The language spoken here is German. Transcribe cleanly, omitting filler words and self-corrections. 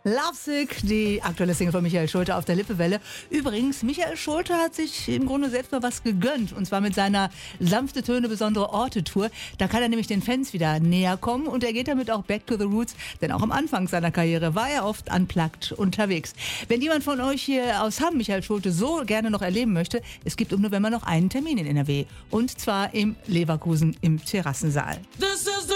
Lovesick, die aktuelle Single von Michael Schulte auf der Lippewelle. Übrigens, Michael Schulte hat sich im Grunde selbst mal was gegönnt. Und zwar mit seiner sanfte Töne, besondere Orte-Tour. Da kann er nämlich den Fans wieder näher kommen. Und er geht damit auch back to the roots. Denn auch am Anfang seiner Karriere war er oft unplugged unterwegs. Wenn jemand von euch hier aus Hamm Michael Schulte so gerne noch erleben möchte, es gibt im November noch einen Termin in NRW. Und zwar im Leverkusen im Terrassensaal.